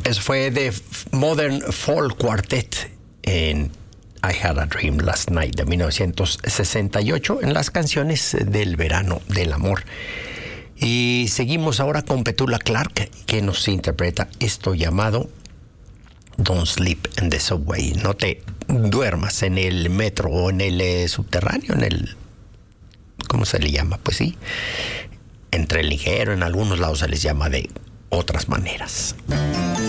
Eso fue de Modern Folk Quartet en I Had a Dream Last Night de 1968 en las canciones del verano del amor. Y seguimos ahora con Petula Clark, que nos interpreta esto llamado Don't Sleep in the Subway. No te duermas en el metro o en el subterráneo, en el... ¿Cómo se le llama? Pues sí, entre el ligero, en algunos lados se les llama de otras maneras.